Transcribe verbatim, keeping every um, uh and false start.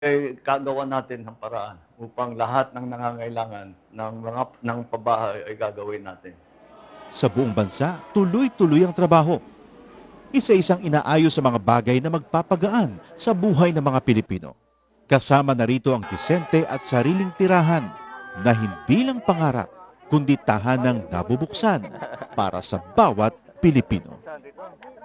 Eh, gagawan natin ng paraan upang lahat ng nangangailangan ng mga ng pabahay ay gagawin natin. Sa buong bansa, tuloy-tuloy ang trabaho. Isa-isang inaayos sa mga bagay na magpapagaan sa buhay ng mga Pilipino. Kasama na rito ang disente at sariling tirahan na hindi lang pangarap, kundi tahanang nabubuksan para sa bawat Pilipino.